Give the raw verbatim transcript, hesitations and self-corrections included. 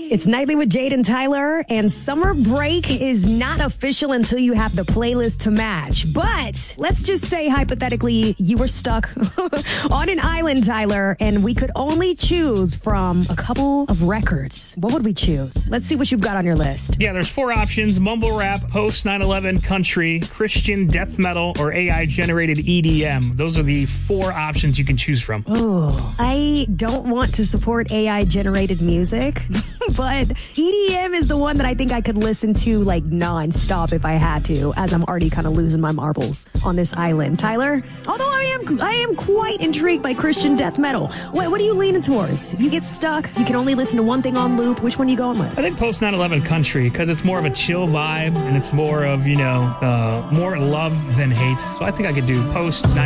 It's Nightly with Jade and Tyler, and summer break is not official until you have the playlist to match. But let's just say, hypothetically, you were stuck on an island, Tyler, and we could only choose from a couple of records. What would we choose? Let's see what you've got on your list. Yeah, there's four options: mumble rap, post nine eleven country, Christian death metal, or A I-generated E D M. Those are the four options you can choose from. Oh, I don't want to support A I-generated music, but E D M is the one that I think I could listen to like non-stop if I had to, as I'm already kind of losing my marbles on this island. Tyler, although I am I am quite intrigued by Christian death metal. What, what are you leaning towards? If you get stuck, you can only listen to one thing on loop. Which one are you going with? I think post nine eleven country, because it's more of a chill vibe, and it's more of, you know, uh, more love than hate. So I think I could do post nine